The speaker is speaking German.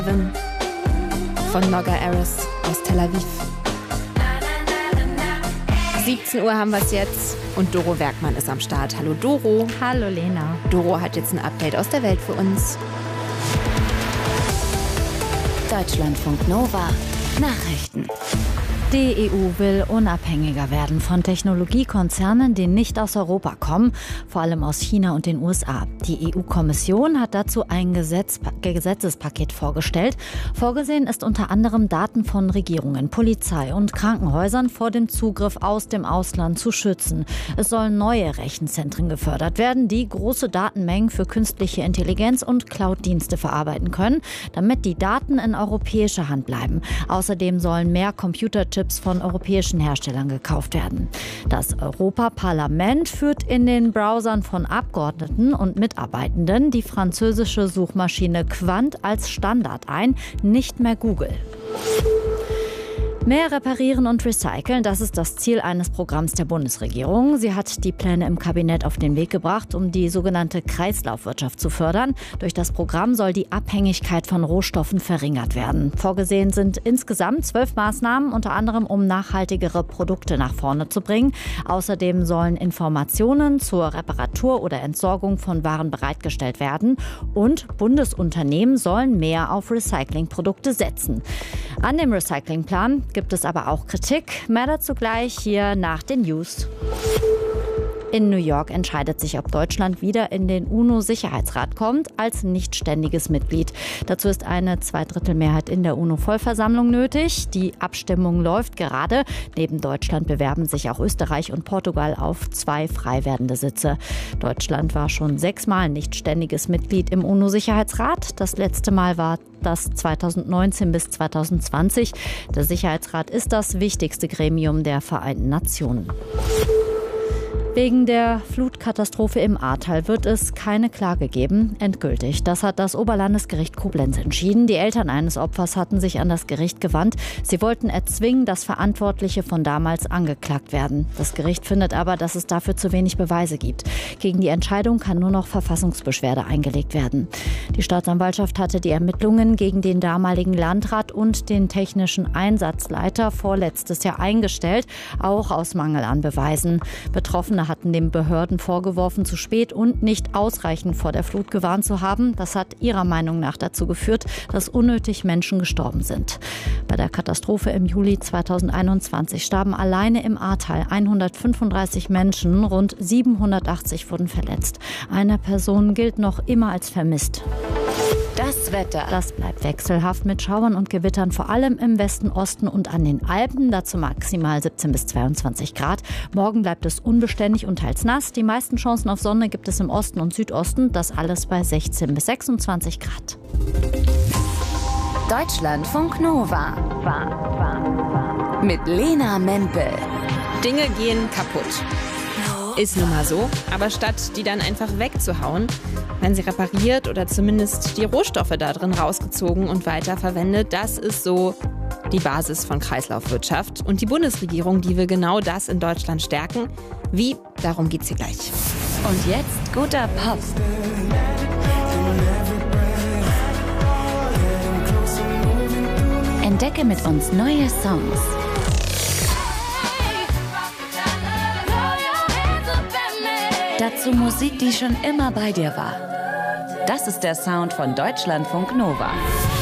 von Noga Aris aus Tel Aviv. 17 Uhr haben wir es jetzt und Doro Werkmann ist am Start. Hallo Doro. Hallo Lena. Doro hat jetzt ein Update aus der Welt für uns. Deutschlandfunk Nova Nachrichten. Die EU will unabhängiger werden von Technologiekonzernen, die nicht aus Europa kommen, vor allem aus China und den USA. Die EU-Kommission hat dazu ein Gesetzespaket vorgestellt. Vorgesehen ist unter anderem Daten von Regierungen, Polizei und Krankenhäusern vor dem Zugriff aus dem Ausland zu schützen. Es sollen neue Rechenzentren gefördert werden, die große Datenmengen für künstliche Intelligenz und Cloud-Dienste verarbeiten können, damit die Daten in europäischer Hand bleiben. Außerdem sollen mehr Computerchips von europäischen Herstellern gekauft werden. Das Europaparlament führt in den Browsern von Abgeordneten und Mitarbeitenden die französische Suchmaschine Qwant als Standard ein, nicht mehr Google. Mehr reparieren und recyceln, das ist das Ziel eines Programms der Bundesregierung. Sie hat die Pläne im Kabinett auf den Weg gebracht, um die sogenannte Kreislaufwirtschaft zu fördern. Durch das Programm soll die Abhängigkeit von Rohstoffen verringert werden. Vorgesehen sind insgesamt 12 Maßnahmen, unter anderem um nachhaltigere Produkte nach vorne zu bringen. Außerdem sollen Informationen zur Reparatur oder Entsorgung von Waren bereitgestellt werden. Und Bundesunternehmen sollen mehr auf Recyclingprodukte setzen. An dem Recyclingplan gibt es aber auch Kritik. Mehr dazu gleich hier nach den News. In New York entscheidet sich, ob Deutschland wieder in den UNO-Sicherheitsrat kommt als nichtständiges Mitglied. Dazu ist eine Zweidrittelmehrheit in der UNO-Vollversammlung nötig. Die Abstimmung läuft gerade. Neben Deutschland bewerben sich auch Österreich und Portugal auf 2 frei werdende Sitze. Deutschland war schon 6-mal nichtständiges Mitglied im UNO-Sicherheitsrat. Das letzte Mal war das 2019 bis 2020. Der Sicherheitsrat ist das wichtigste Gremium der Vereinten Nationen. Wegen der Flutkatastrophe im Ahrtal wird es keine Klage geben, endgültig. Das hat das Oberlandesgericht Koblenz entschieden. Die Eltern eines Opfers hatten sich an das Gericht gewandt. Sie wollten erzwingen, dass Verantwortliche von damals angeklagt werden. Das Gericht findet aber, dass es dafür zu wenig Beweise gibt. Gegen die Entscheidung kann nur noch Verfassungsbeschwerde eingelegt werden. Die Staatsanwaltschaft hatte die Ermittlungen gegen den damaligen Landrat und den technischen Einsatzleiter vorletztes Jahr eingestellt, auch aus Mangel an Beweisen. Betroffene hatten den Behörden vorgeworfen, zu spät und nicht ausreichend vor der Flut gewarnt zu haben. Das hat ihrer Meinung nach dazu geführt, dass unnötig Menschen gestorben sind. Bei der Katastrophe im Juli 2021 starben alleine im Ahrtal 135 Menschen, rund 780 wurden verletzt. Eine Person gilt noch immer als vermisst. Das Wetter. Das bleibt wechselhaft mit Schauern und Gewittern, vor allem im Westen, Osten und an den Alpen. Dazu maximal 17 bis 22 Grad. Morgen bleibt es unbeständig und teils nass. Die meisten Chancen auf Sonne gibt es im Osten und Südosten. Das alles bei 16 bis 26 Grad. Deutschlandfunk Nova. Mit Lena Mempel. Dinge gehen kaputt. Ist nun mal so, aber statt die dann einfach wegzuhauen, werden sie repariert oder zumindest die Rohstoffe da drin rausgezogen und weiterverwendet. Das ist so die Basis von Kreislaufwirtschaft. Und die Bundesregierung, die will genau das in Deutschland stärken. Wie? Darum geht's hier gleich. Und jetzt guter Pop. Entdecke mit uns neue Songs. Dazu Musik, die schon immer bei dir war. Das ist der Sound von Deutschlandfunk Nova.